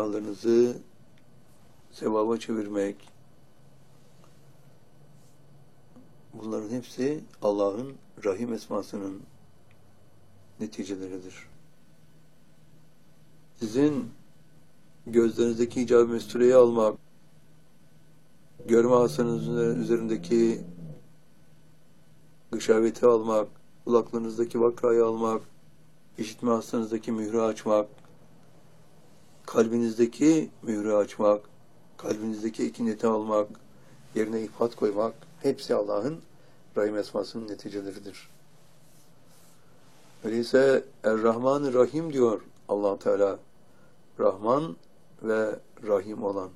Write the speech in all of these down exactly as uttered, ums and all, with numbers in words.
günahlarınızı sevaba çevirmek, bunların hepsi Allah'ın Rahim esmasının neticeleridir. Sizin gözlerinizdeki icab-ı mestureyi almak, görme hastanızın üzerindeki gışaveti almak, kulaklarınızdaki vakrayı almak, işitme hastanızdaki mührü açmak, kalbinizdeki mührü açmak, kalbinizdeki ikineti almak, yerine ifat koymak, hepsi Allah'ın Rahim esmasının neticeleridir. Öyleyse Er-Rahman-ı Rahim diyor Allah Teala. Rahman ve Rahim olan.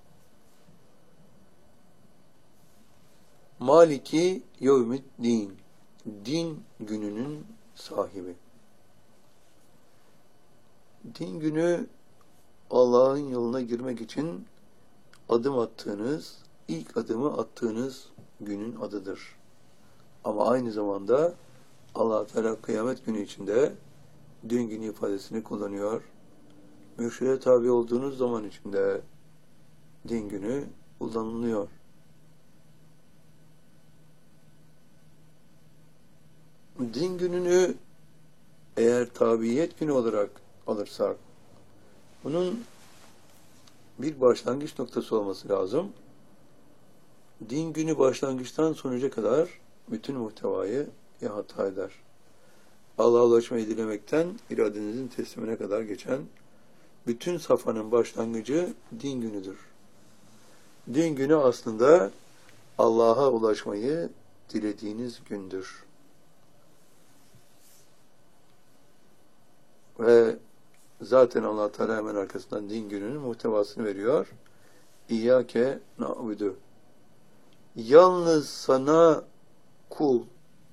Maliki Yevmiddin. Din gününün sahibi. Din günü Allah'ın yoluna girmek için adım attığınız, ilk adımı attığınız günün adıdır. Ama aynı zamanda Allah Teala kıyamet günü içinde din günü ifadesini kullanıyor. Mürşide tabi olduğunuz zaman içinde din günü kullanılıyor. Din gününü eğer tabiyet günü olarak alırsak, bunun bir başlangıç noktası olması lazım. Din günü başlangıçtan sonuca kadar bütün muhtevayı ihata eder. Allah'a ulaşmayı dilemekten iradenizin teslimine kadar geçen bütün safhanın başlangıcı din günüdür. Din günü aslında Allah'a ulaşmayı dilediğiniz gündür. Ve zaten Allah Teala hemen arkasından din gününün muhtevasını veriyor. İyyâke na'budu. Yalnız sana kul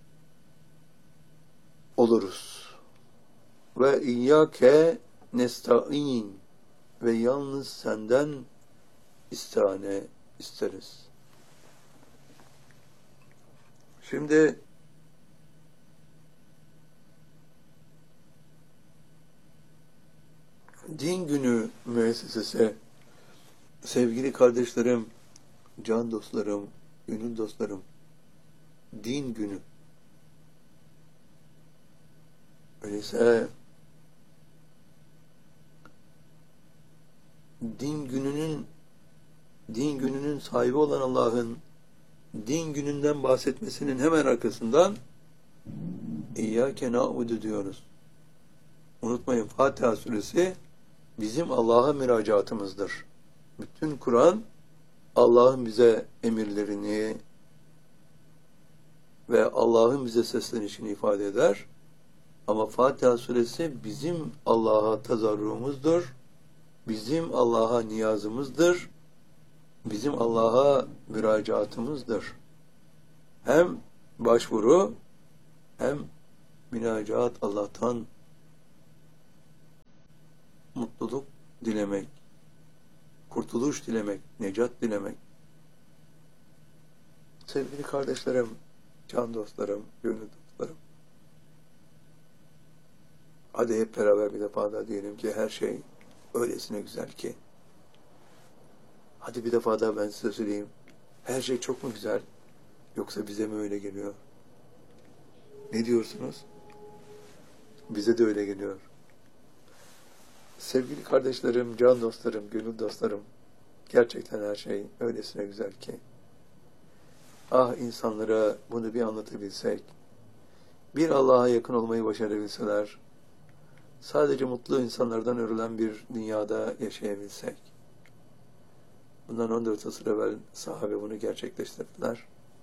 oluruz. Ve iyyâke nesta'in. Ve yalnız senden istihane isteriz. Şimdi Din Günü müessesesi, sevgili kardeşlerim, can dostlarım, gönül dostlarım, Din Günü. Öyleyse Din Günü'nün Din Günü'nün sahibi olan Allah'ın Din Günü'nden bahsetmesinin hemen arkasından İyyâke na'budu diyoruz. Unutmayın, Fatiha suresi bizim Allah'a müracaatımızdır. Bütün Kur'an Allah'ın bize emirlerini ve Allah'ın bize seslenişini ifade eder. Ama Fatiha suresi bizim Allah'a tazarruğumuzdur. Bizim Allah'a niyazımızdır. Bizim Allah'a müracaatımızdır. Hem başvuru hem münacaat, Allah'tan mutluluk dilemek, kurtuluş dilemek, necat dilemek. Sevgili kardeşlerim, can dostlarım, gönül dostlarım, hadi hep beraber bir defa daha diyelim ki her şey öylesine güzel ki. Hadi bir defa daha ben size söyleyeyim. Her şey çok mu güzel? Yoksa bize mi öyle geliyor? Ne diyorsunuz? Bize de öyle geliyor. Sevgili kardeşlerim, can dostlarım, gönül dostlarım, gerçekten her şey öylesine güzel ki. Ah, insanlara bunu bir anlatabilsek, bir Allah'a yakın olmayı başarabilseler, sadece mutlu insanlardan örülen bir dünyada yaşayabilsek. Bundan on dört asır evvel sahabe bunu gerçekleştirdiler.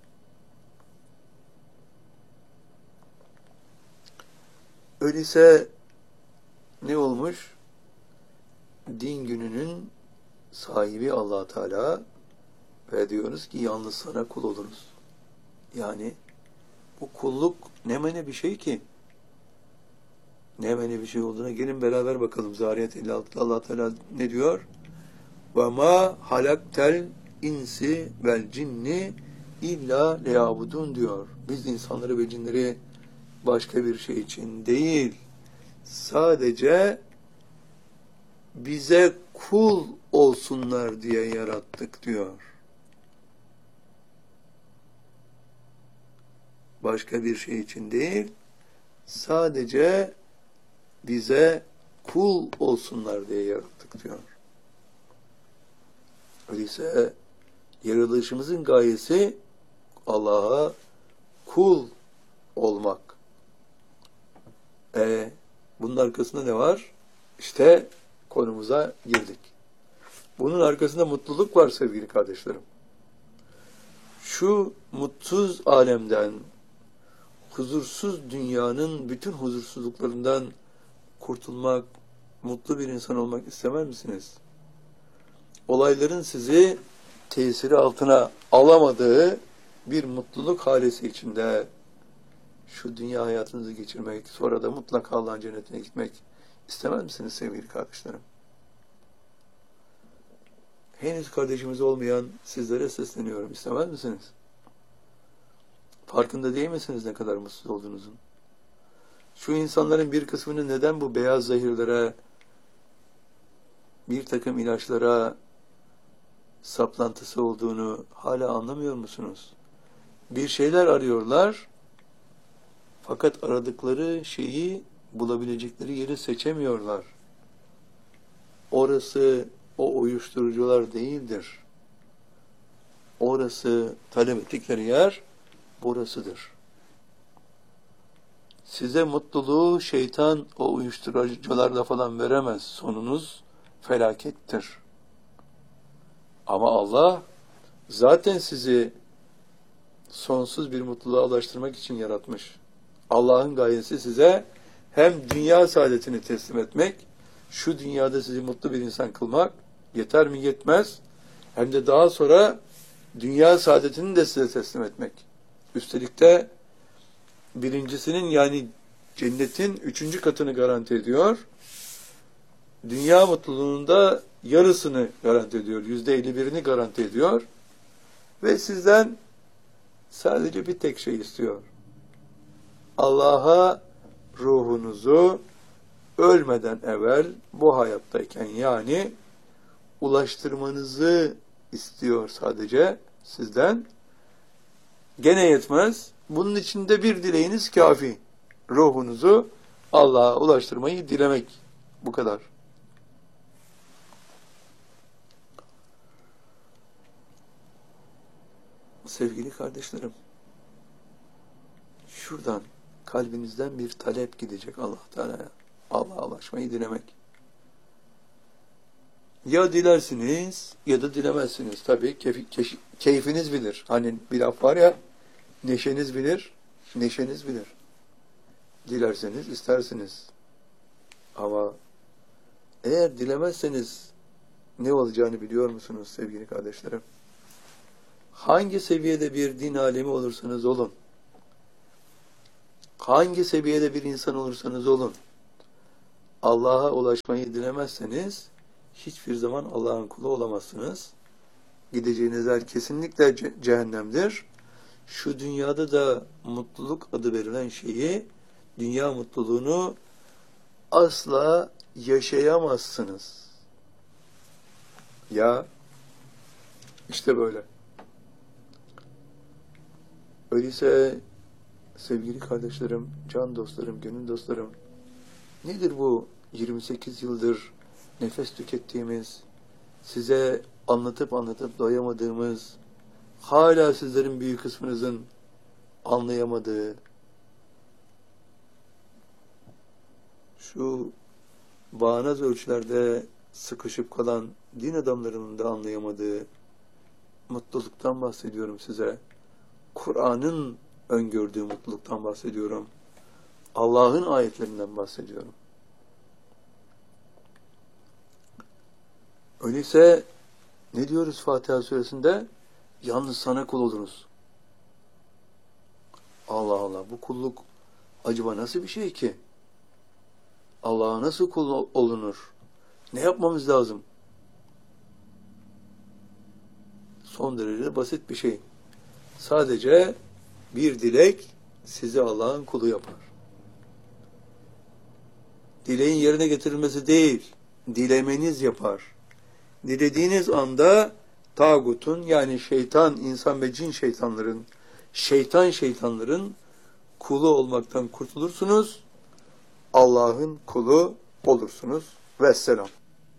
Öyleyse ne olmuş? Din gününün sahibi Allah Teala ve diyoruz ki yalnız sana kul oluruz. Yani bu kulluk ne mene bir şey ki? Ne mene bir şey olduğuna gelin beraber bakalım. Zariyat elli altıda Allah Teala ne diyor? وَمَا halaktel insi vel cinni illa leyabudun diyor. Biz insanları ve cinleri başka bir şey için değil, sadece bize kul olsunlar diye yarattık diyor. Başka bir şey için değil, sadece bize kul olsunlar diye yarattık diyor. Öyleyse yaratılışımızın gayesi Allah'a kul olmak. E, bunun arkasında ne var? İşte konumuza girdik. Bunun arkasında mutluluk var sevgili kardeşlerim. Şu mutsuz alemden, huzursuz dünyanın bütün huzursuzluklarından kurtulmak, mutlu bir insan olmak istemez misiniz? Olayların sizi tesiri altına alamadığı bir mutluluk halesi içinde şu dünya hayatınızı geçirmek, sonra da mutlaka Allah'ın cennetine gitmek istemez misiniz sevgili kardeşlerim? Henüz kardeşimiz olmayan sizlere sesleniyorum. İstemez misiniz? Farkında değil misiniz ne kadar mutsuz olduğunuzun? Şu insanların bir kısmının neden bu beyaz zehirlere, bir takım ilaçlara saplantısı olduğunu hala anlamıyor musunuz? Bir şeyler arıyorlar, fakat aradıkları şeyi bulabilecekleri yeri seçemiyorlar. Orası o uyuşturucular değildir. Orası talep ettikleri yer burasıdır. Size mutluluğu şeytan o uyuşturucularla falan veremez. Sonunuz felakettir. Ama Allah zaten sizi sonsuz bir mutluluğa ulaştırmak için yaratmış. Allah'ın gayesi size hem dünya saadetini teslim etmek, şu dünyada sizi mutlu bir insan kılmak yeter mi yetmez, hem de daha sonra dünya saadetini de size teslim etmek. Üstelik de birincisinin yani cennetin üçüncü katını garanti ediyor. Dünya mutluluğunun da yarısını garanti ediyor. Yüzde elli birini garanti ediyor. Ve sizden sadece bir tek şey istiyor. Allah'a ruhunuzu ölmeden evvel bu hayattayken yani ulaştırmanızı istiyor sadece sizden. Gene yetmez. Bunun için de bir dileğiniz kafi. Ruhunuzu Allah'a ulaştırmayı dilemek. Bu kadar. Sevgili kardeşlerim, şuradan kalbinizden bir talep gidecek Allah Teala'ya. Allah'a ulaşmayı dilemek. Ya dilersiniz ya da dilemezsiniz. Tabii keyfi, keyfi, keyfiniz bilir. Hani bir laf var ya, neşeniz bilir, neşeniz bilir. Dilerseniz istersiniz. Ama eğer dilemezseniz ne olacağını biliyor musunuz sevgili kardeşlerim? Hangi seviyede bir din alemi olursanız olun, hangi seviyede bir insan olursanız olun, Allah'a ulaşmayı dilemezseniz hiçbir zaman Allah'ın kulu olamazsınız. Gideceğiniz yer kesinlikle ce- cehennemdir. Şu dünyada da mutluluk adı verilen şeyi, dünya mutluluğunu asla yaşayamazsınız. Ya işte böyle. Öyleyse sevgili kardeşlerim, can dostlarım, gönül dostlarım, nedir bu yirmi sekiz yıldır nefes tükettiğimiz, size anlatıp anlatıp doyamadığımız, hala sizlerin büyük kısmınızın anlayamadığı, şu bağnaz ölçülerde sıkışıp kalan din adamlarının da anlayamadığı mutluluktan bahsediyorum size. Kur'an'ın öngördüğü mutluluktan bahsediyorum. Allah'ın ayetlerinden bahsediyorum. Öyleyse ne diyoruz Fatiha suresinde? Yalnız sana kul oluruz. Allah Allah, bu kulluk acaba nasıl bir şey ki? Allah'a nasıl kul olunur? Ne yapmamız lazım? Son derece basit bir şey. Sadece bir dilek sizi Allah'ın kulu yapar. Dileğin yerine getirilmesi değil, dilemeniz yapar. Dilediğiniz anda tağutun yani şeytan, insan ve cin şeytanların, şeytan şeytanların kulu olmaktan kurtulursunuz. Allah'ın kulu olursunuz. Vesselam.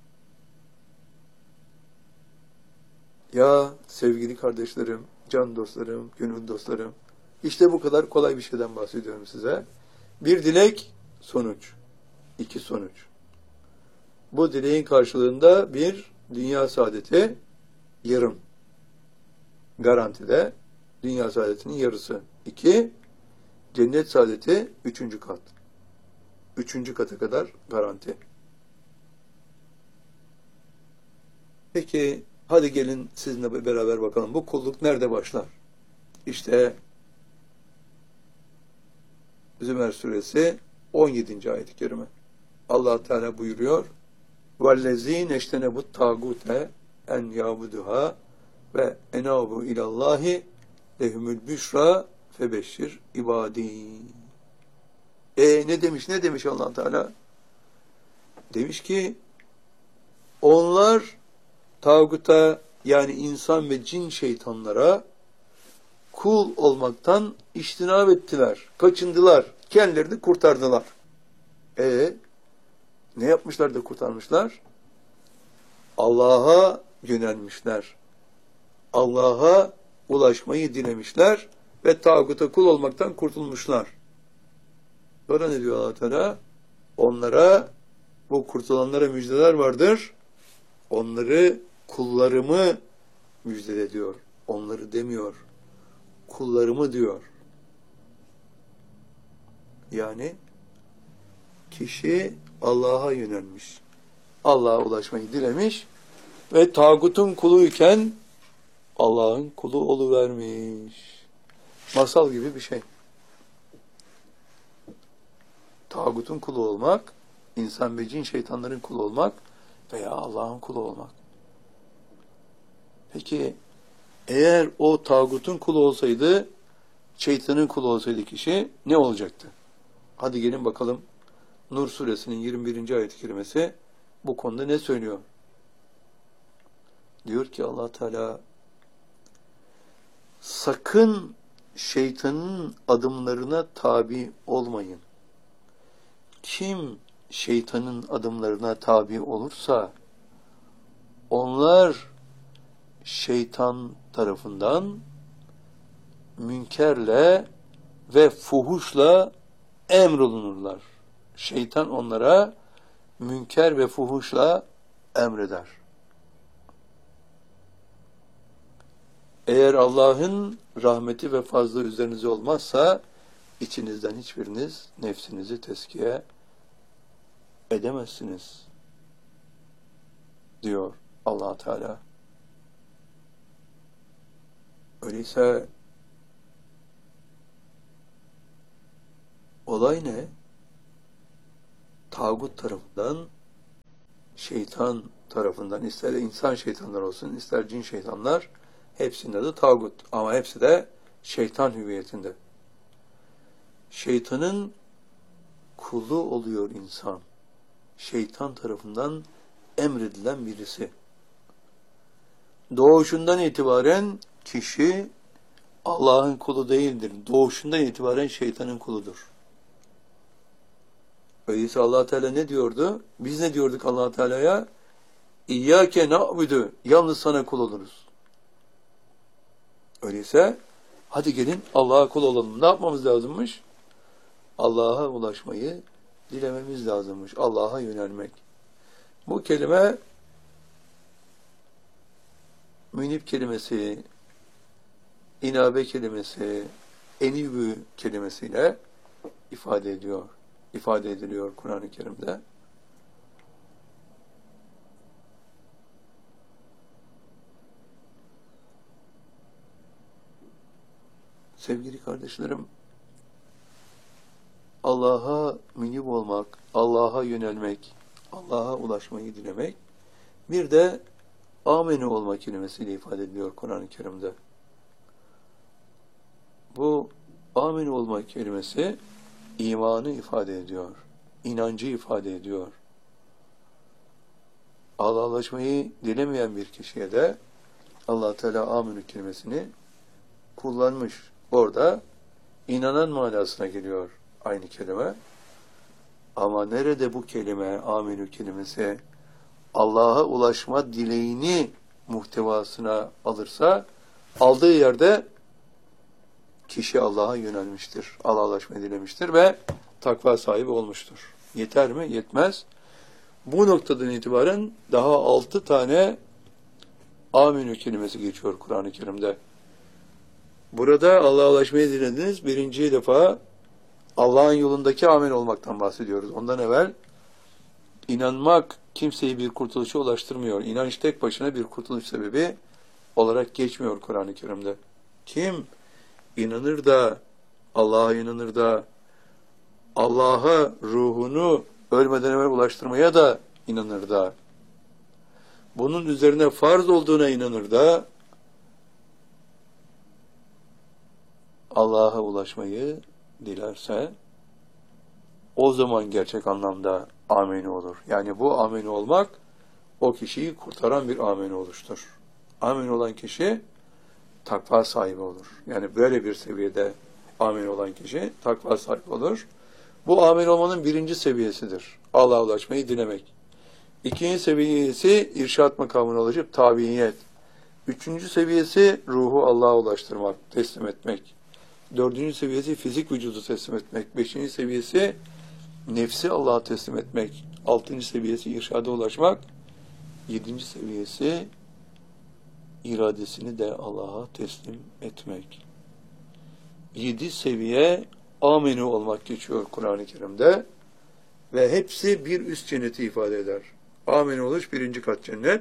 Ya sevgili kardeşlerim, can dostlarım, gönül dostlarım, işte bu kadar kolay bir şeyden bahsediyorum size. Bir dilek, sonuç. İki sonuç. Bu dileğin karşılığında bir dünya saadeti yarım. Garantide dünya saadetinin yarısı. İki, cennet saadeti üçüncü kat. Üçüncü kata kadar garanti. Peki, hadi gelin sizinle beraber bakalım. Bu kulluk nerede başlar? İşte Zümer suresi on yedinci ayet-i kerime. Allah Teala buyuruyor: وَالَّذ۪ينَ اَجْتَنَبُوا الطَّاغُوتَ اَنْ يَعْبُدُهَا ve enabu ilallahi lehumul büşra febeşşir ibadî. E ne demiş, ne demiş Allah Teala? Demiş ki, onlar tağuta yani insan ve cin şeytanlara kul olmaktan iştinab ettiler, kaçındılar, kendilerini kurtardılar. E ne yapmışlar da kurtarmışlar? Allah'a yönelmişler. Allah'a ulaşmayı dilemişler ve tağuta kul olmaktan kurtulmuşlar. Sonra ne diyor Allah Teala? Onlara, bu kurtulanlara müjdeler vardır. Onları, kullarımı müjdele diyor. Onları demiyor. Kullarımı diyor. Yani kişi Allah'a yönelmiş. Allah'a ulaşmayı dilemiş ve tağutun kuluyken Allah'ın kulu oluvermiş. Masal gibi bir şey. Tağutun kulu olmak, insan ve cin şeytanların kulu olmak veya Allah'ın kulu olmak. Peki, eğer o tağutun kulu olsaydı, şeytanın kulu olsaydı kişi ne olacaktı? Hadi gelin bakalım. Nur suresinin yirmi birinci ayet-i kerimesi bu konuda ne söylüyor? Diyor ki Allah Teala, sakın şeytanın adımlarına tabi olmayın. Kim şeytanın adımlarına tabi olursa, onlar şeytan tarafından münkerle ve fuhuşla emrolunurlar. Şeytan onlara münker ve fuhuşla emreder. Eğer Allah'ın rahmeti ve fazlı üzerinize olmazsa, içinizden hiçbiriniz nefsinizi tezkiye edemezsiniz, diyor Allah Teala. Öyleyse olay ne? Tağut tarafından, şeytan tarafından, ister insan şeytanlar olsun, ister cin şeytanlar, hepsinde de tağut. Ama hepsi de şeytan hüviyetinde. Şeytanın kulu oluyor insan. Şeytan tarafından emredilen birisi. Doğuşundan itibaren kişi Allah'ın kulu değildir. Doğuşundan itibaren şeytanın kuludur. Öyleyse Allah Teala ne diyordu? Biz ne diyorduk Allah Teala'ya? İyyâke na'budu. Yalnız sana kul oluruz. Öyleyse hadi gelin Allah'a kul olalım. Ne yapmamız lazımmış? Allah'a ulaşmayı dilememiz lazımmış. Allah'a yönelmek. Bu kelime münib kelimesi, inabe kelimesi, enibü kelimesiyle ifade ediyor. ifade ediliyor Kur'an-ı Kerim'de. Sevgili kardeşlerim, Allah'a münib olmak, Allah'a yönelmek, Allah'a ulaşmayı dilemek, bir de amenü olma kelimesiyle ifade ediliyor Kur'an-ı Kerim'de. Bu amenü olma kelimesi imanı ifade ediyor, inancı ifade ediyor. Allah'laşmayı dilemeyen bir kişiye de Allah Teala amenü kelimesini kullanmış. Orada inanan manasına geliyor aynı kelime. Ama nerede bu kelime, amenü kelimesi Allah'a ulaşma dileğini muhtevasına alırsa, aldığı yerde kişi Allah'a yönelmiştir. Allah'laşmayı dilemiştir ve takva sahibi olmuştur. Yeter mi? Yetmez. Bu noktadan itibaren daha altı tane amenü kelimesi geçiyor Kur'an-ı Kerim'de. Burada Allah'a ulaşmayı dilediniz. Birinci defa Allah'ın yolundaki amin olmaktan bahsediyoruz. Ondan evvel inanmak kimseyi bir kurtuluşa ulaştırmıyor. İnanç tek başına bir kurtuluş sebebi olarak geçmiyor Kur'an-ı Kerim'de. Kim inanır da, Allah'a inanır da, Allah'a ruhunu ölmeden evvel ulaştırmaya da inanır da, bunun üzerine farz olduğuna inanır da, Allah'a ulaşmayı dilerse, o zaman gerçek anlamda ameni olur. Yani bu ameni olmak, o kişiyi kurtaran bir ameni oluştur. Ameni olan kişi, takva sahibi olur. Yani böyle bir seviyede ameni olan kişi, takva sahibi olur. Bu ameni olmanın birinci seviyesidir. Allah'a ulaşmayı dilemek. İkinci seviyesi, irşat makamına ulaşıp tabiyet. Üçüncü seviyesi, ruhu Allah'a ulaştırmak, teslim etmek. Dördüncü seviyesi, fizik vücudu teslim etmek. Beşinci seviyesi, nefsi Allah'a teslim etmek. Altıncı seviyesi, irşada ulaşmak. Yedinci seviyesi, iradesini de Allah'a teslim etmek. Yedi seviye ameni olmak geçiyor Kur'an-ı Kerim'de ve hepsi bir üst cenneti ifade eder. Ameni oluş birinci kat cennet,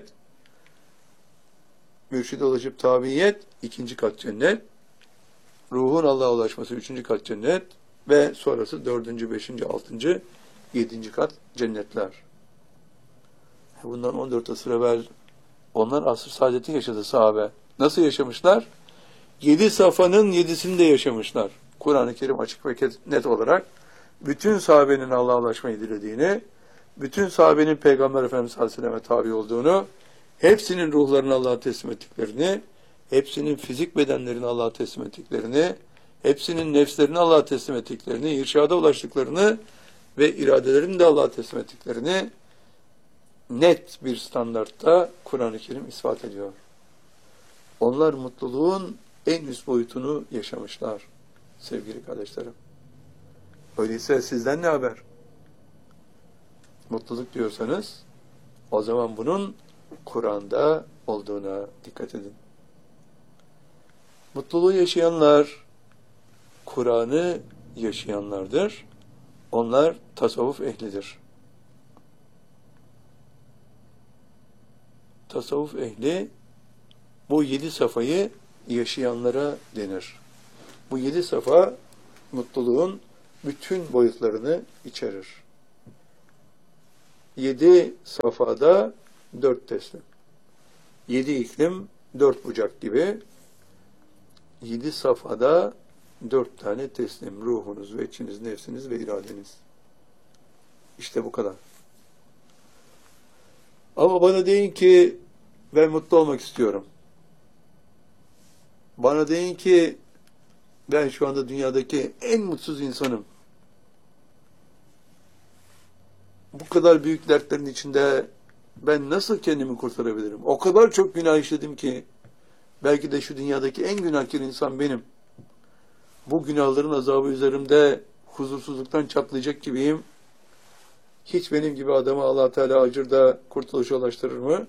mürşide ulaşıp tabiyet ikinci kat cennet, ruhun Allah'a ulaşması üçüncü kat cennet ve sonrası dördüncü, beşinci, altıncı, yedinci kat cennetler. Bundan on dört asır evvel onlar asr saadeti yaşadı sahabe. Nasıl yaşamışlar? Yedi safhanın yedisini de yaşamışlar. Kur'an-ı Kerim açık ve net olarak bütün sahabenin Allah'a ulaşmayı dilediğini, bütün sahabenin Peygamber Efendimiz sallallahu aleyhi ve sellem'e tabi olduğunu, hepsinin ruhlarını Allah'a teslim ettiklerini, hepsinin fizik bedenlerini Allah'a teslim ettiklerini, hepsinin nefslerini Allah'a teslim ettiklerini, irşada ulaştıklarını ve iradelerini de Allah'a teslim ettiklerini net bir standartta Kur'an-ı Kerim ispat ediyor. Onlar mutluluğun en üst boyutunu yaşamışlar sevgili kardeşlerim. Öyleyse sizden ne haber? Mutluluk diyorsanız o zaman bunun Kur'an'da olduğuna dikkat edin. Mutluluğu yaşayanlar Kur'an'ı yaşayanlardır. Onlar tasavvuf ehlidir. Tasavvuf ehli bu yedi safayı yaşayanlara denir. Bu yedi safa mutluluğun bütün boyutlarını içerir. Yedi safhada dört teslim. Yedi iklim, dört bucak gibi. Yedi safhada dört tane teslim. Ruhunuz ve içiniz, nefsiniz ve iradeniz. İşte bu kadar. Ama bana deyin ki ben mutlu olmak istiyorum. Bana deyin ki ben şu anda dünyadaki en mutsuz insanım. Bu kadar büyük dertlerin içinde ben nasıl kendimi kurtarabilirim? O kadar çok günah işledim ki belki de şu dünyadaki en günahkar insan benim. Bu günahların azabı üzerimde huzursuzluktan çatlayacak gibiyim. Hiç benim gibi adamı Allah Teala acırda kurtuluşa ulaştırır mı?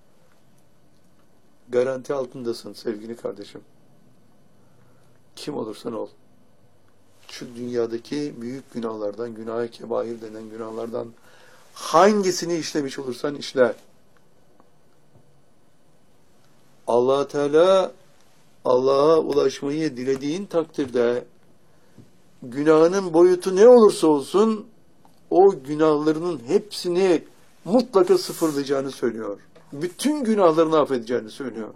Garanti altındasın sevgili kardeşim. Kim olursan ol. Şu dünyadaki büyük günahlardan, günah-ı kebair denen günahlardan hangisini işlemiş olursan işle. Allah Teala Allah'a ulaşmayı dilediğin takdirde günahının boyutu ne olursa olsun o günahlarının hepsini mutlaka sıfırlayacağını söylüyor. Bütün günahlarını affedeceğini söylüyor.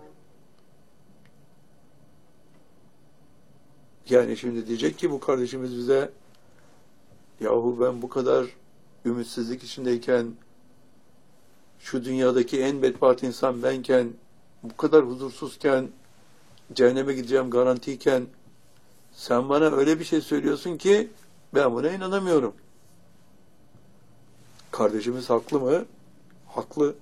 Yani şimdi diyecek ki bu kardeşimiz bize yahu ben bu kadar ümitsizlik içindeyken şu dünyadaki en bedbaht insan benken, bu kadar huzursuzken, cehenneme gideceğim garantiyken, sen bana öyle bir şey söylüyorsun ki ben buna inanamıyorum. Kardeşimiz haklı mı? Haklı.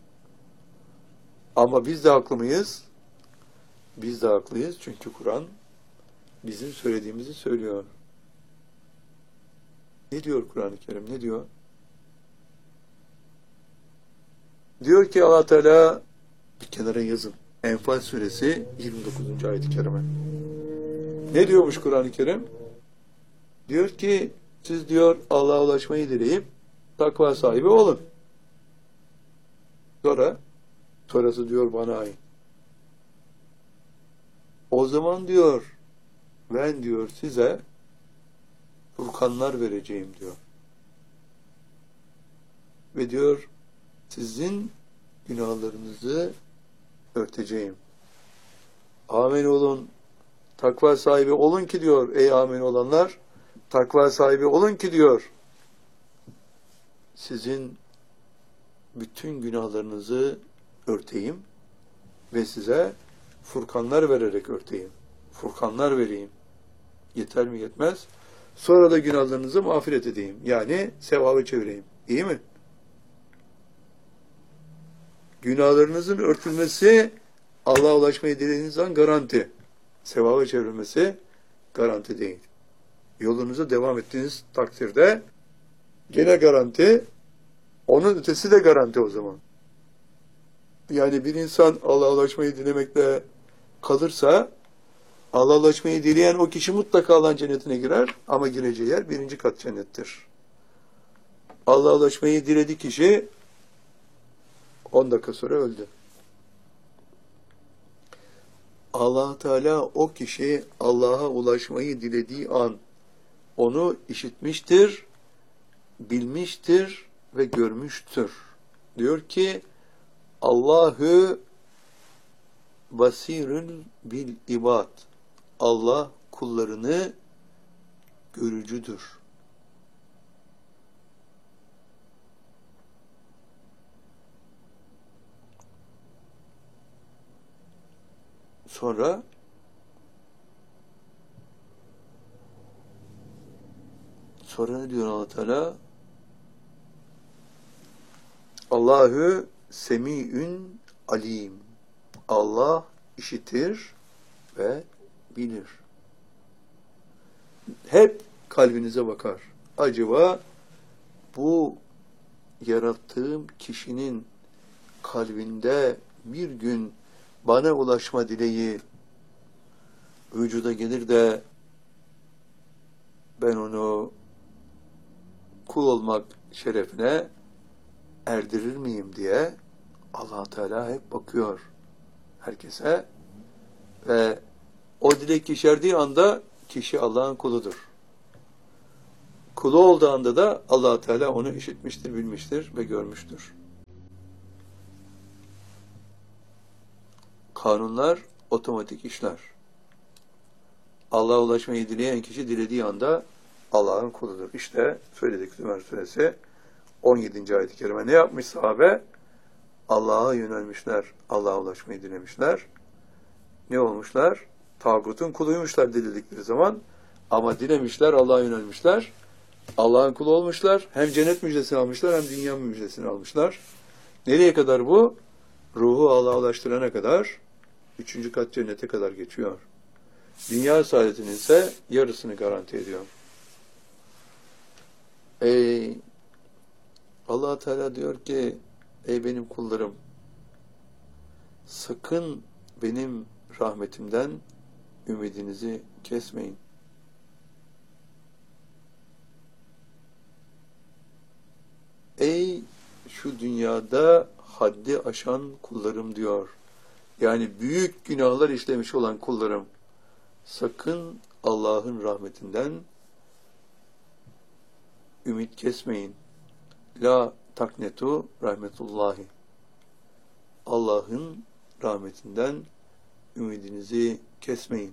Ama biz de haklı mıyız? Biz de haklıyız. Çünkü Kur'an bizim söylediğimizi söylüyor. Ne diyor Kur'an-ı Kerim? Ne diyor? Diyor ki Allah Teala, bir kenara yazın. Enfal suresi yirmi dokuzuncu ayet-i kerime. Ne diyormuş Kur'an-ı Kerim? Diyor ki siz diyor Allah'a ulaşmayı dileyip takva sahibi olun. Sonra sonrası diyor bana ait. O zaman diyor ben diyor size furkanlar vereceğim diyor. Ve diyor sizin günahlarınızı örteceğim. Amin olun. Takva sahibi olun ki diyor ey amin olanlar. Takva sahibi olun ki diyor sizin bütün günahlarınızı örteyim ve size furkanlar vererek örteyim. Furkanlar vereyim. Yeter mi yetmez? Sonra da günahlarınızı mağfiret edeyim. Yani sevabı çevireyim. İyi mi? Günahlarınızın örtülmesi Allah'a ulaşmayı dilediğiniz zaman garanti. Sevabı çevrilmesi garanti değil. Yolunuza devam ettiğiniz takdirde gene garanti, onun ötesi de garanti o zaman. Yani bir insan Allah'a ulaşmayı dilemekle kalırsa Allah'a ulaşmayı dileyen o kişi mutlaka Allah'ın cennetine girer ama gireceği yer birinci kat cennettir. Allah'a ulaşmayı diledi kişi on dakika sonra öldü. Allah Teala o kişi Allah'a ulaşmayı dilediği an onu işitmiştir, bilmiştir ve görmüştür. Diyor ki Allahü basirun bil ibad. Allah kullarını görücüdür. Sonra sonra ne diyor Allah Teala? Allahü semi'ün alim. Allah işitir ve bilir. Hep kalbinize bakar. Acaba bu yarattığım kişinin kalbinde bir gün bana ulaşma dileği vücuda gelir de ben onu kul olmak şerefine erdirir miyim diye Allah Teala hep bakıyor herkese ve o dilek yeşerdiği anda kişi Allah'ın kuludur. Kulu olduğu anda da Allah Teala onu işitmiştir, bilmiştir ve görmüştür. Kanunlar otomatik işler. Allah'a ulaşmayı dileyen kişi dilediği anda Allah'ın kuludur. İşte söyledik Zümer Suresi on yedinci ayet-i kerime. Ne yapmış sahabe? Allah'a yönelmişler. Allah'a ulaşmayı dilemişler. Ne olmuşlar? Tağutun kuluymuşlar diledikleri zaman. Ama dilemişler, Allah'a yönelmişler. Allah'ın kulu olmuşlar. Hem cennet müjdesini almışlar hem dünya müjdesini almışlar. Nereye kadar bu? Ruhu Allah'a ulaştırana kadar, üçüncü kat cennete kadar geçiyor. Dünya saadetinin ise yarısını garanti ediyor. Ey Allah Teala diyor ki ey benim kullarım sakın benim rahmetimden ümidinizi kesmeyin. Ey şu dünyada haddi aşan kullarım diyor. Yani büyük günahlar işlemiş olan kullarım. Sakın Allah'ın rahmetinden ümit kesmeyin. La taknetu rahmetullahi. Allah'ın rahmetinden ümidinizi kesmeyin.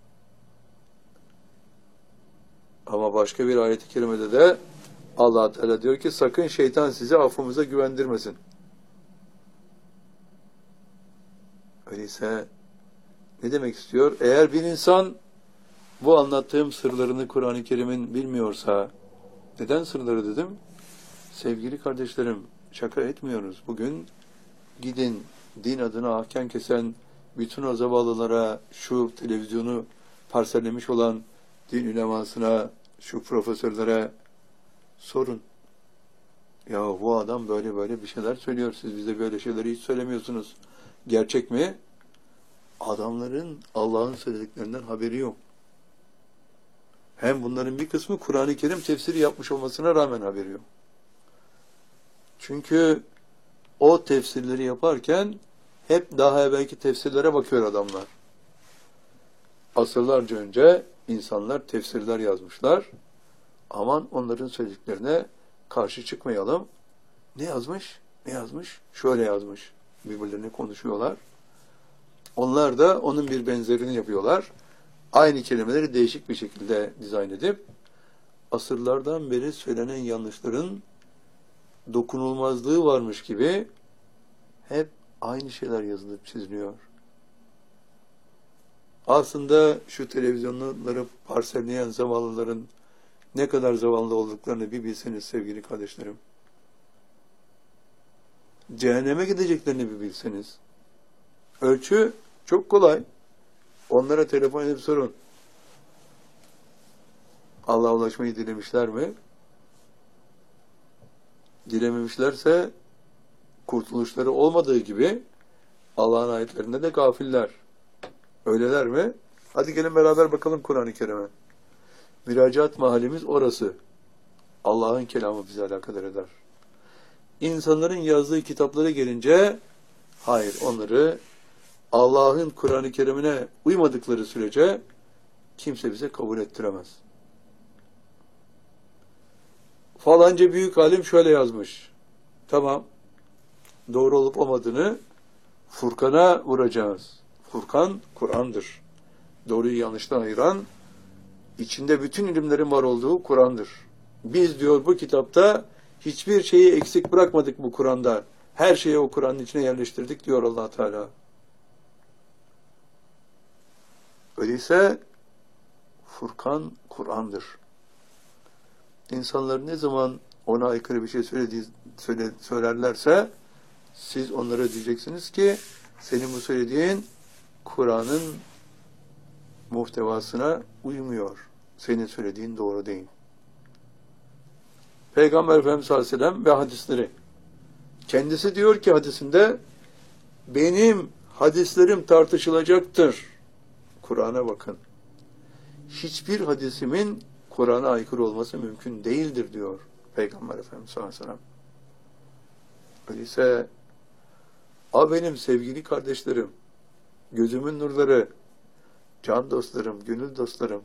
Ama başka bir ayet-i kerimede de Allah Teala diyor ki sakın şeytan sizi affımıza güvendirmesin. Öyleyse ne demek istiyor? Eğer bir insan bu anlattığım sırlarını Kur'an-ı Kerim'in bilmiyorsa, neden sırları dedim? Sevgili kardeşlerim, şaka etmiyoruz. Bugün gidin din adına ahkam kesen bütün o zavallılara, şu televizyonu parsellemiş olan din ulemasına, şu profesörlere sorun. Ya bu adam böyle böyle bir şeyler söylüyor. Siz bize böyle şeyleri hiç söylemiyorsunuz. Gerçek mi? Adamların Allah'ın söylediklerinden haberi yok. Hem bunların bir kısmı Kur'an-ı Kerim tefsiri yapmış olmasına rağmen haberi yok. Çünkü o tefsirleri yaparken hep daha evvelki tefsirlere bakıyor adamlar. Asırlarca önce insanlar tefsirler yazmışlar. Aman onların söylediklerine karşı çıkmayalım. Ne yazmış? Ne yazmış? Şöyle yazmış. Birbirlerine konuşuyorlar. Onlar da onun bir benzerini yapıyorlar. Aynı kelimeleri değişik bir şekilde dizayn edip asırlardan beri söylenen yanlışların dokunulmazlığı varmış gibi hep aynı şeyler yazılıp çiziliyor. Aslında şu televizyonları parselleyen zavallıların ne kadar zavallı olduklarını bir bilseniz sevgili kardeşlerim. Cehenneme gideceklerini bir bilseniz. Ölçü çok kolay. Onlara telefon edip sorun. Allah'a ulaşmayı dilemişler mi? Dilememişlerse kurtuluşları olmadığı gibi Allah'ın ayetlerinde de gafiller. Öyleler mi? Hadi gelin beraber bakalım Kur'an-ı Kerim'e. Müracaat mahallimiz orası. Allah'ın kelamı bizi alakadar eder. İnsanların yazdığı kitaplara gelince, hayır onları Allah'ın Kur'an-ı Kerim'ine uymadıkları sürece kimse bize kabul ettiremez. Falanca büyük alim şöyle yazmış. Tamam, doğru olup olmadığını Furkan'a vuracağız. Furkan, Kur'an'dır. Doğruyu yanlıştan ayıran, içinde bütün ilimlerin var olduğu Kur'an'dır. Biz diyor bu kitapta hiçbir şeyi eksik bırakmadık bu Kur'an'da. Her şeyi o Kur'an'ın içine yerleştirdik diyor Allah Teala. Öyleyse Furkan Kur'an'dır. İnsanlar ne zaman ona aykırı bir şey söylediği, söyle, söylerlerse siz onlara diyeceksiniz ki senin bu söylediğin Kur'an'ın muhtevasına uymuyor. Senin söylediğin doğru değil. Peygamber Efendimiz sallallahu aleyhi ve sellem ve hadisleri. Kendisi diyor ki hadisinde benim hadislerim tartışılacaktır. Kur'an'a bakın. Hiçbir hadisimin Kur'an'a aykırı olması mümkün değildir diyor Peygamber Efendimiz sallallahu aleyhi ve sellem. Öyleyse a benim sevgili kardeşlerim, gözümün nurları, can dostlarım, gönül dostlarım,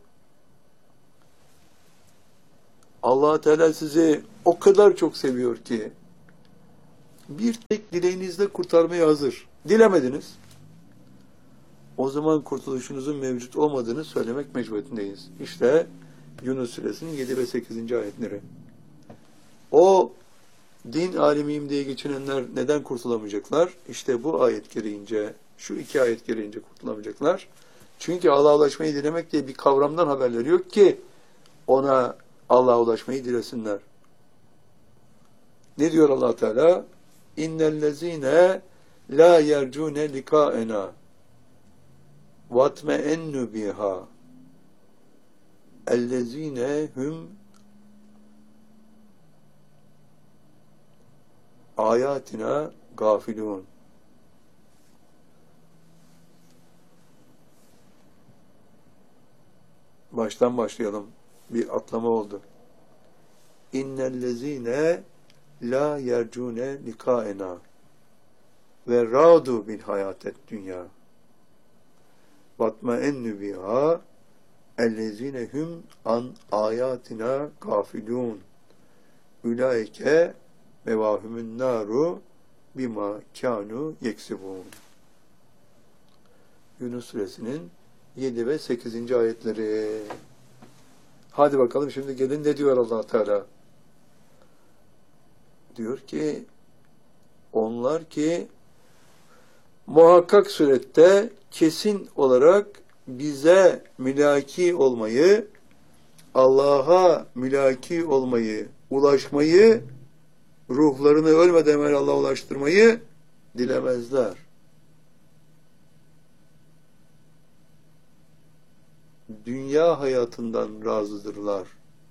Allah Teala sizi o kadar çok seviyor ki bir tek dileğinizle kurtarmaya hazır. Dilemediniz. O zaman kurtuluşunuzun mevcut olmadığını söylemek mecburiyetindeyiz. İşte Yunus Suresinin yedi ve sekizinci ayetleri. O din alimiyim diye geçinenler neden kurtulamayacaklar? İşte bu ayet gereğince, şu iki ayet gereğince kurtulamayacaklar. Çünkü Allah'a ulaşmayı dilemek diye bir kavramdan haberleri yok ki ona Allah'a ulaşmayı dilesinler. Ne diyor Allah Teala? İnnellezîne lâ yercûne likâenâ vatme'ennu biha ellezîne hum ayatina gafilûn. Baştan başlayalım. Bir atlama oldu. İnnellezîne la yercûne likâenâ ve râdû bil hayâtet dünya vatme'ennu biha ellezîne hum an ayatina gafilûn ulaike mevâhumün nâru bima kânû yeksibûn. Yunus Suresinin yedi ve sekizinci ayetleri. Hadi bakalım şimdi gelin ne diyor Allah Teala? Diyor ki onlar ki muhakkak surette kesin olarak bize mülaki olmayı, Allah'a mülaki olmayı, ulaşmayı, ruhlarını ölmeden evvel Allah'a ulaştırmayı dilemezler. Dünya hayatından razıdırlar.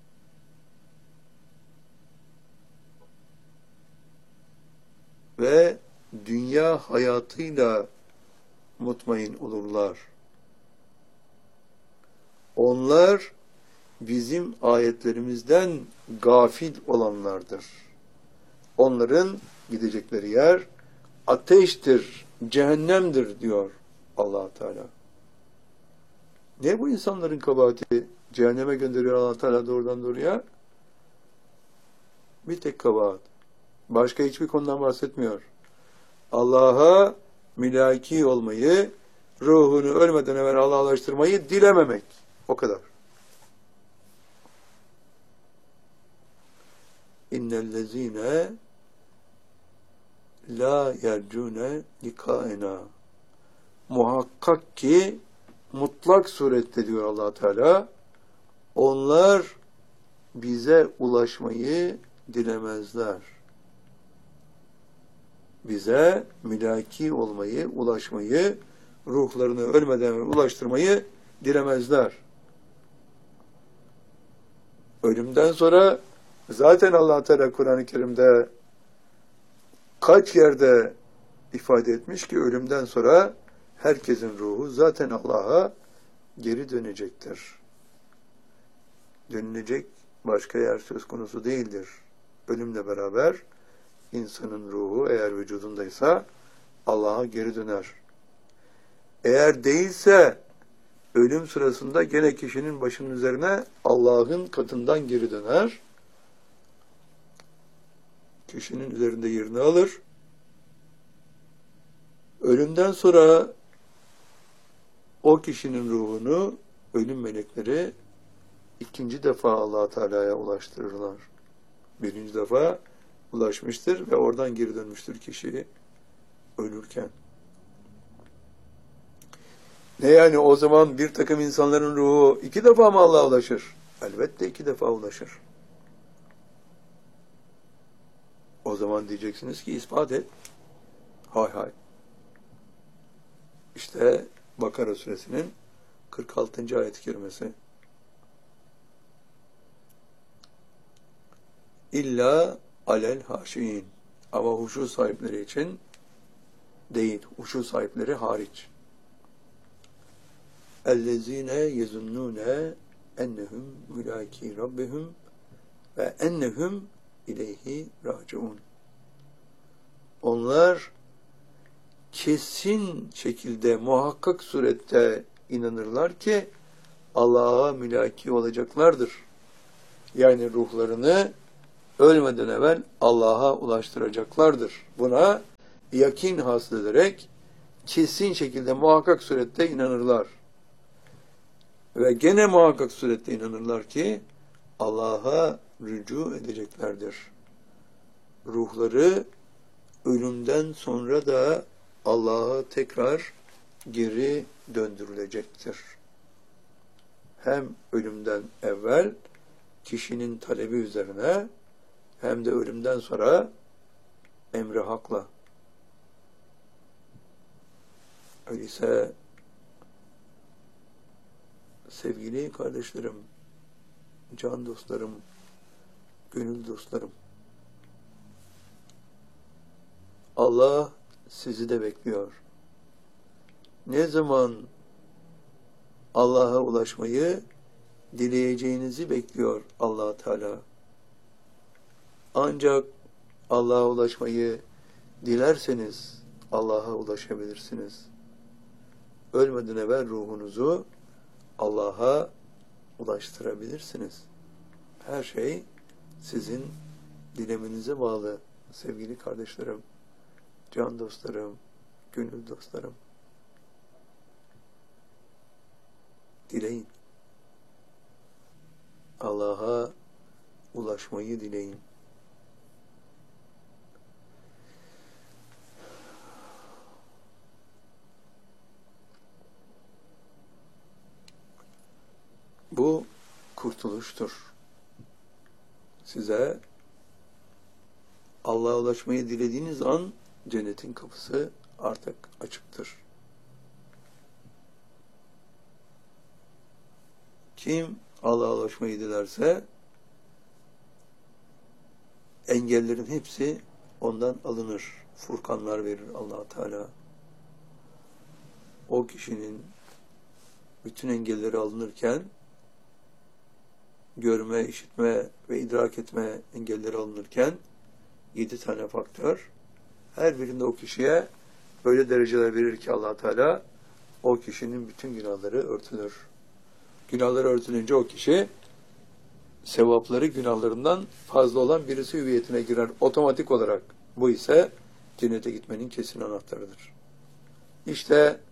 Ve dünya hayatıyla mutmain olurlar. Onlar bizim ayetlerimizden gafil olanlardır. Onların gidecekleri yer ateştir, cehennemdir diyor Allah Teala. Ne bu insanların kabahati? Cehenneme gönderiyor Allah Teala doğrudan doğruya. Bir tek kabahat. Başka hiçbir konudan bahsetmiyor. Allah'a mülaki olmayı, ruhunu ölmeden evvel Allah'a ulaştırmayı dilememek. O kadar. İnnellezîne la yercûne likâena. Muhakkak ki mutlak surette diyor Allah Teala, onlar bize ulaşmayı dilemezler. Bize mülaki olmayı, ulaşmayı, ruhlarını ölmeden ulaştırmayı dilemezler. Ölümden sonra zaten Allah Teala Kur'an-ı Kerim'de kaç yerde ifade etmiş ki ölümden sonra herkesin ruhu zaten Allah'a geri dönecektir. Dönülecek başka yer söz konusu değildir. Ölümle beraber insanın ruhu eğer vücudundaysa Allah'a geri döner. Eğer değilse ölüm sırasında gene kişinin başının üzerine Allah'ın katından geri döner. Kişinin üzerinde yerini alır. Ölümden sonra o kişinin ruhunu ölüm melekleri ikinci defa Allah Teala'ya ulaştırırlar. Birinci defa ulaşmıştır ve oradan geri dönmüştür kişi ölürken. Ne yani o zaman bir takım insanların ruhu iki defa mı Allah'a ulaşır? Elbette iki defa ulaşır. O zaman diyeceksiniz ki ispat et. Hay hay. İşte Bakara suresinin kırk altıncı ayet-i kerimesi. İlla alel haşiin. Ama huşu sahipleri için değil. Huşu sahipleri hariç. Ellezine yezunnune ennehum mülaki rabbihum ve ennehum ileyhi raciun. Onlar kesin şekilde, muhakkak surette inanırlar ki Allah'a mülaki olacaklardır. Yani ruhlarını ölmeden evvel Allah'a ulaştıracaklardır. Buna yakin hasıl ederek kesin şekilde, muhakkak surette inanırlar. Ve gene muhakkak surette inanırlar ki Allah'a rücu edeceklerdir. Ruhları ölümden sonra da Allah'a tekrar geri döndürülecektir. Hem ölümden evvel kişinin talebi üzerine hem de ölümden sonra emri hakla. Öyleyse sevgili kardeşlerim, can dostlarım, gönül dostlarım, Allah sizi de bekliyor. Ne zaman Allah'a ulaşmayı dileyeceğinizi bekliyor Allah Teala. Ancak Allah'a ulaşmayı dilerseniz Allah'a ulaşabilirsiniz. Ölmeden evvel ruhunuzu Allah'a ulaştırabilirsiniz. Her şey sizin dilemenize bağlı sevgili kardeşlerim, can dostlarım, gönül dostlarım. Dileyin. Allah'a ulaşmayı dileyin. Bu kurtuluştur. Size Allah'a ulaşmayı dilediğiniz an cennetin kapısı artık açıktır. Kim Allah'a ulaşmayı dilerse engellerin hepsi ondan alınır. Furkanlar verir Allah Teala. O kişinin bütün engelleri alınırken görme, işitme ve idrak etme engelleri alınırken yedi tane faktör her birinde o kişiye böyle dereceler verir ki Allah Teala o kişinin bütün günahları örtülür. Günahları örtülünce o kişi sevapları günahlarından fazla olan birisi hüviyetine girer otomatik olarak. Bu ise cennete gitmenin kesin anahtarıdır. İşte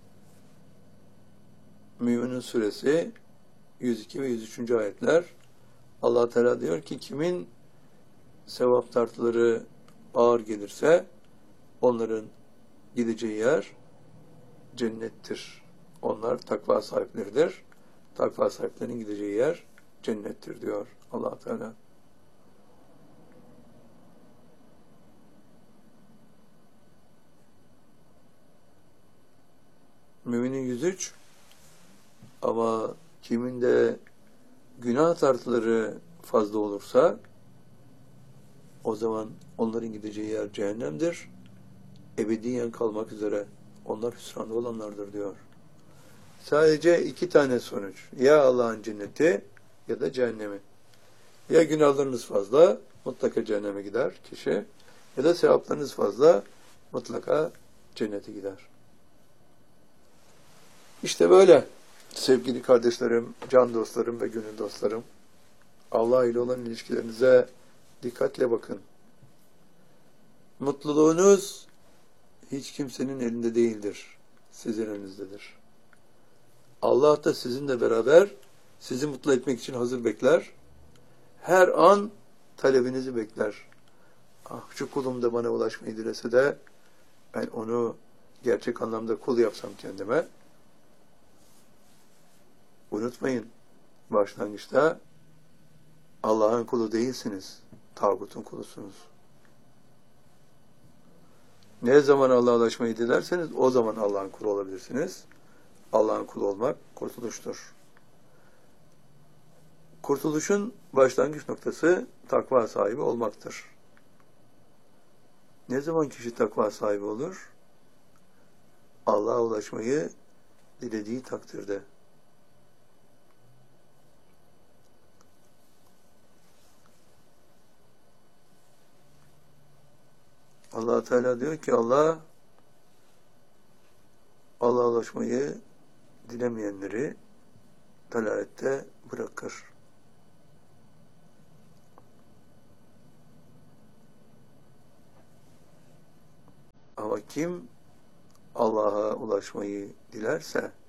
Mü'minun suresi yüz iki ve yüz üçüncü ayetler Allah Teala diyor ki kimin sevap tartıları ağır gelirse onların gideceği yer cennettir. Onlar takva sahipleridir. Takva sahiplerinin gideceği yer cennettir diyor Allah Teala. Müminin yüz üç ama kimin de günah tartıları fazla olursa o zaman onların gideceği yer cehennemdir. Ebediyen kalmak üzere onlar hüsranda olanlardır diyor. Sadece iki tane sonuç. Ya Allah'ın cenneti ya da cehennemi. Ya günahlarınız fazla mutlaka cehenneme gider kişi ya da sevaplarınız fazla mutlaka cennete gider. İşte böyle sevgili kardeşlerim, can dostlarım ve gönül dostlarım. Allah ile olan ilişkilerinize dikkatle bakın. Mutluluğunuz hiç kimsenin elinde değildir. Sizin elinizdedir. Allah da sizinle beraber sizi mutlu etmek için hazır bekler. Her an talebinizi bekler. Ah şu kulum da bana ulaşmayı dilese de ben onu gerçek anlamda kul yapsam kendime. Unutmayın, başlangıçta Allah'ın kulu değilsiniz, tağutun kulusunuz. Ne zaman Allah'a ulaşmayı dilerseniz o zaman Allah'ın kulu olabilirsiniz. Allah'ın kulu olmak kurtuluştur. Kurtuluşun başlangıç noktası takva sahibi olmaktır. Ne zaman kişi takva sahibi olur? Allah'a ulaşmayı dilediği takdirde. Allah Teala diyor ki Allah Allah'a ulaşmayı dilemeyenleri dalalette bırakır. Ama kim Allah'a ulaşmayı dilerse